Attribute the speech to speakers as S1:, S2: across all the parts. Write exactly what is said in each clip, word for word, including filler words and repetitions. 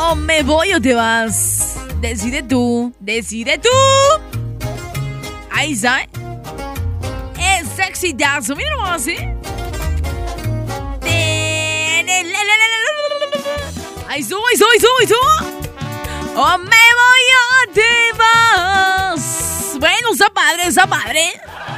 S1: O me voy o te vas. Decide tú, decide tú. Ahí está. Es sexy dazo. Mira nomás, ¿eh? Ahí estuvo, ahí estuvo, ahí estuvo, ahí estuvo. O me voy o te vas. Bueno, está padre, está padre.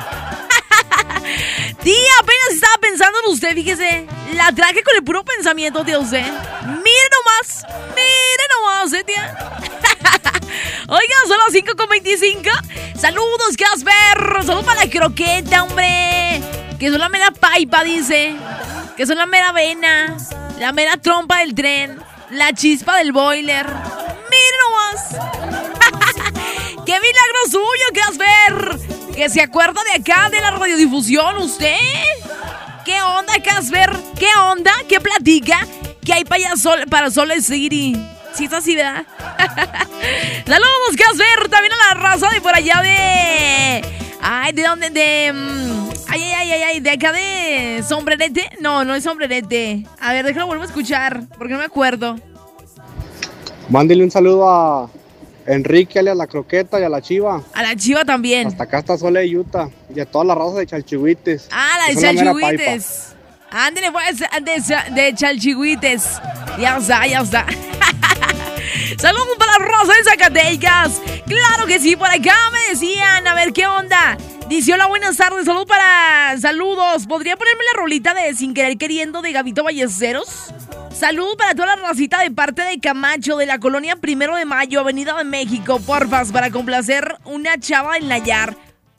S1: Tía, apenas estaba pensando en usted, fíjese. La traje con el puro pensamiento de usted. Mire nomás, mire nomás, eh, tía. Oiga, son las cinco con veinticinco. Saludos, Casper. Saludos para la croqueta, hombre. Que son la mera paipa, dice. Que son la mera vena. La mera trompa del tren. La chispa del boiler. Mire nomás. ¡Qué milagro suyo, Casper! Que se acuerda de acá, de la radiodifusión, ¿usted? ¿Qué onda, Casper? ¿Qué onda? ¿Qué platica? ¿Qué hay para, sol, para Solo City? Sí, es así, ¿verdad? Saludos, Casper. También a la raza de por allá de... Ay, ¿de dónde? De... Um... Ay, ay, ay, ay, de acá de... ¿Sombrerete? No, no es Sombrerete. A ver, déjalo vuelvo a escuchar, porque no me acuerdo.
S2: Mándele un saludo a Enrique, alias La Croqueta, y a la Chiva.
S1: A la Chiva también.
S2: Hasta acá está Sole de Utah. Y a toda la raza de Chalchihuites.
S1: Ah, la de Chalchihuites. Ándale, pues, de, de Chalchihuites. Ya está, ya está. Saludos para la raza de Zacatecas. Claro que sí, por acá me decían. A ver, ¿qué onda? Dice, hola, buenas tardes. Saludos para... Saludos. ¿Podría ponerme la rolita de Sin Querer Queriendo de Gabito Ballesteros? Salud para toda la racita de parte de Camacho, de la colonia Primero de Mayo, Avenida de México, porfas, para complacer una chava en Nayar.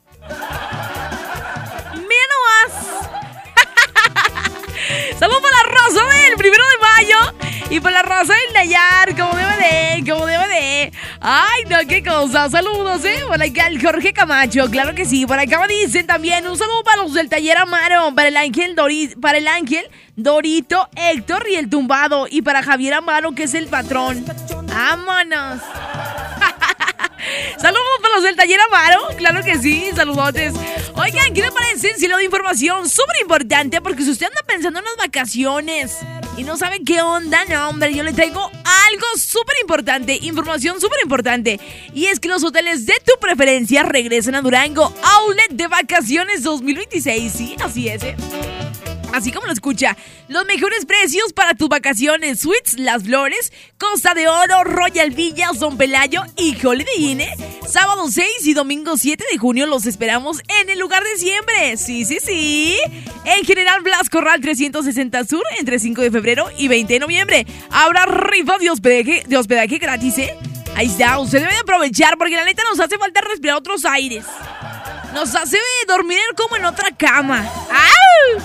S1: Mira nomás. Salud para la raza del Primero de Mayo y para la raza del Nayar, como debe de, como debe de. Ay, no, qué cosa. Saludos, ¿eh? Por acá el Jorge Camacho, claro que sí. Por acá me dicen también un saludo para los del taller Amaro, para el Ángel Dorit, para el Ángel Dorito, Héctor y el Tumbado, y para Javier Amaro, que es el patrón. ¡Vámonos! Saludos para los del taller Amaro, claro que sí, saludotes. Oigan, ¿qué le parece si le doy información súper importante? Porque si usted anda pensando en las vacaciones y no sabe qué onda, no, hombre, yo le traigo algo súper importante, información súper importante. Y es que los hoteles de tu preferencia regresan a Durango Outlet de Vacaciones dos mil veintiséis. Sí, así es, ¿eh? Así como lo escucha, los mejores precios para tus vacaciones. Suites Las Flores, Costa de Oro, Royal Villas, Don Pelayo y Holiday Inn. Sábado seis y domingo siete de junio los esperamos en el lugar de siempre. Sí, sí, sí. En General Blas Corral trescientos sesenta Sur, entre cinco de febrero y veinte de noviembre. Habrá rifa de hospedaje, de hospedaje gratis, ¿eh? Ahí está, usted debe aprovechar porque la neta nos hace falta respirar otros aires. Nos hace dormir como en otra cama. ¡Au!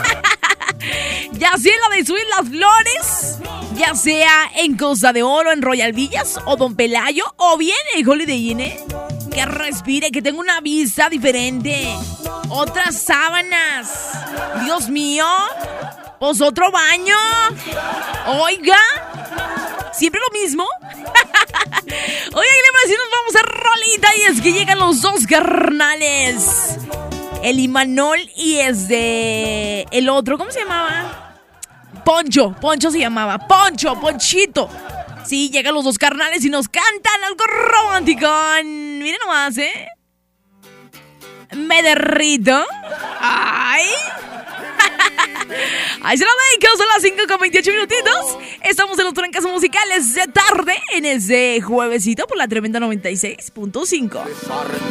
S1: Ya sea en la de Suites Las Flores, ya sea en Costa de Oro, en Royal Villas o Don Pelayo, o bien en Holiday Inn, ¿eh? Que respire, que tenga una vista diferente. Otras sábanas. Dios mío. Pues otro baño. Oiga. ¿Siempre lo mismo? Oiga, ¿qué le parece? Nos vamos a rolita y es que llegan los dos carnales. El Imanol y es de... El otro, ¿cómo se llamaba? Poncho, Poncho se llamaba. Poncho, Ponchito. Sí, llegan los dos carnales y nos cantan algo romántico. Miren nomás, ¿eh? Me derrito. Ay. Ahí se lo dedico, son las cinco con veintiocho minutitos. Estamos en los trancazos musicales de tarde en ese juevesito por la tremenda noventa y seis punto cinco.